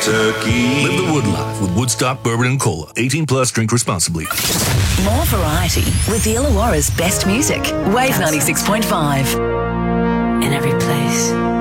Kentucky. Live the Wood life with Woodstock Bourbon and Cola. 18 plus. Drink responsibly. More variety with the Illawarra's best music. Wave 96.5. In every place.